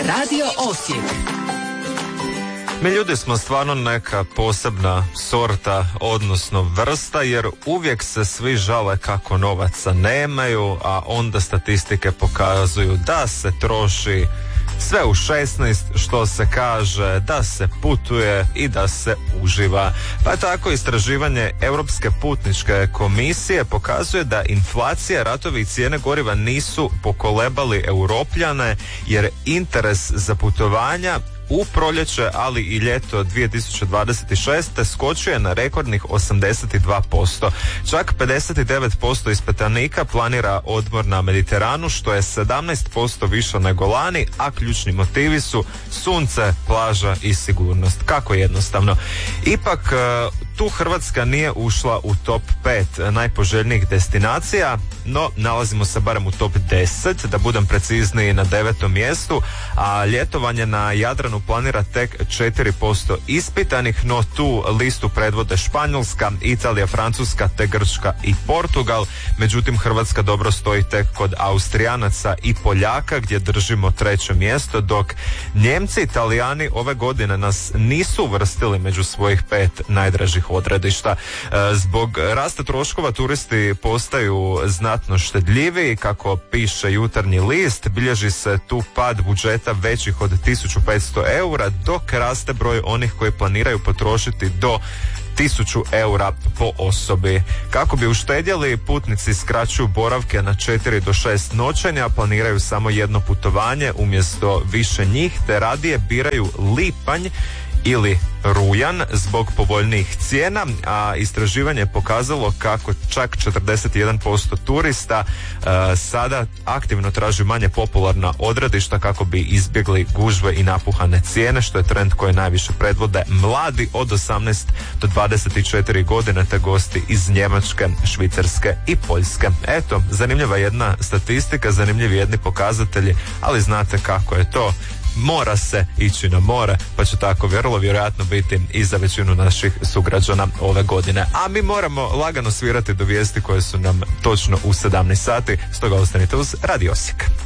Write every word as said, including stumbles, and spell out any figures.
Radio Osijek. Mi ljudi smo stvarno neka posebna sorta, odnosno vrsta, jer uvijek se svi žale kako novaca nemaju, a onda statistike pokazuju da se troši sve u šesnaest, što se kaže, da se putuje i da se uživa. Pa tako istraživanje Europske putničke komisije pokazuje da inflacija, ratovi i cijene goriva nisu pokolebali Europljane, jer interes za putovanja u proljeće, ali i ljeto dvije tisuće dvadeset šeste skočio je na rekordnih osamdeset dva posto. Čak pedeset devet posto ispitanika planira odmor na Mediteranu, što je sedamnaest posto više nego lani, a ključni motivi su sunce, plaža i sigurnost. Kako jednostavno. Ipak tu Hrvatska nije ušla u top pet najpoželjnijih destinacija, no nalazimo se barem u top deset, da budem precizniji, na devetom mjestu, a ljetovanje na Jadranu planira tek četiri posto ispitanih, no tu listu predvode Španjolska, Italija, Francuska te Grčka i Portugal. Međutim, Hrvatska dobro stoji tek kod Austrijanaca i Poljaka, gdje držimo treće mjesto, dok Njemci i Italijani ove godine nas nisu uvrstili među svojih pet najdražih odredišta. Zbog rasta troškova turisti postaju znatno štedljiviji, kako piše Jutarnji list, bilježi se tu pad budžeta većih od tisuću petsto eura, dok raste broj onih koji planiraju potrošiti do tisuću eura po osobi. Kako bi uštedjeli, putnici skraćuju boravke na četiri do šest noćenja, planiraju samo jedno putovanje umjesto više njih, te radije biraju lipanj ili rujan zbog povoljnijih cijena, a istraživanje je pokazalo kako čak četrdeset jedan posto turista uh, sada aktivno traži manje popularna odredišta kako bi izbjegli gužve i napuhane cijene, što je trend koji najviše predvode mladi od osamnaest do dvadeset četiri godine, te gosti iz Njemačke, Švicarske i Poljske. Eto, zanimljiva jedna statistika, zanimljivi jedni pokazatelji, ali znate kako je to. Mora se ići na more, pa će tako vrlo vjerojatno biti i za većinu naših sugrađana ove godine. A mi moramo lagano svirati do vijesti koje su nam točno u sedamnaest sati, stoga ostanite uz Radio Osijek.